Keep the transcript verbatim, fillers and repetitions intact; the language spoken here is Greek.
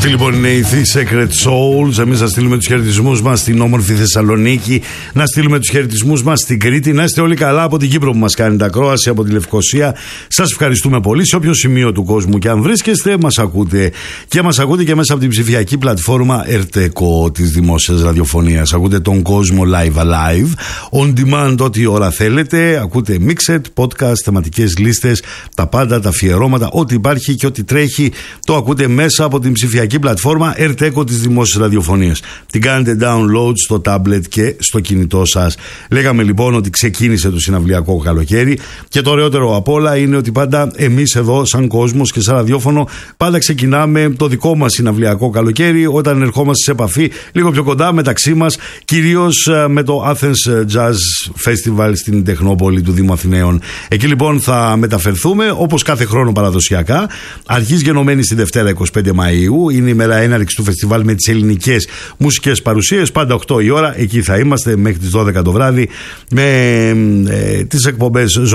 Αυτοί λοιπόν είναι οι The Secret Souls. Εμείς θα στείλουμε τους χαιρετισμούς μας στην όμορφη Θεσσαλονίκη, να στείλουμε τους χαιρετισμούς μας στην Κρήτη. Να είστε όλοι καλά από την Κύπρο που μας κάνει τα ακρόαση, από τη Λευκοσία. Σας ευχαριστούμε πολύ. Σε όποιο σημείο του κόσμου και αν βρίσκεστε, μας ακούτε. Και μας ακούτε και μέσα από την ψηφιακή πλατφόρμα Ερτεκο της Δημόσιας Ραδιοφωνίας. Ακούτε τον κόσμο live alive, on demand ό,τι ώρα θέλετε. Ακούτε mixed, podcast, θεματικές λίστες, τα πάντα, τα αφιερώματα, ό,τι υπάρχει και ό,τι τρέχει, το ακούτε μέσα από την ψηφιακή πλατφόρμα Ερτεκο της Δημόσιας Ραδιοφωνίας. Την κάνετε download στο tablet και στο κινητό σας. Λέγαμε λοιπόν ότι ξεκίνησε το συναυλιακό καλοκαίρι και το ωραιότερο απ' όλα είναι ότι πάντα εμείς εδώ σαν κόσμος και σαν ραδιόφωνο πάντα ξεκινάμε το δικό μας συναυλιακό καλοκαίρι όταν ερχόμαστε σε επαφή λίγο πιο κοντά μεταξύ μας, κυρίως με το Athens Jazz Festival στην Τεχνόπολη του Δήμου Αθηναίων. Εκεί λοιπόν θα μεταφερθούμε όπως κάθε χρόνο παραδοσιακά, αρχής γενομένη στη Δευτέρα εικοστή πέμπτη Μαΐου. Είναι η μέρα έναρξη του φεστιβάλ με τις ελληνικές μουσικές παρουσίες, πάντα οκτώ η ώρα. Εκεί θα είμαστε μέχρι τις δώδεκα το βράδυ με ε, τις εκπομπές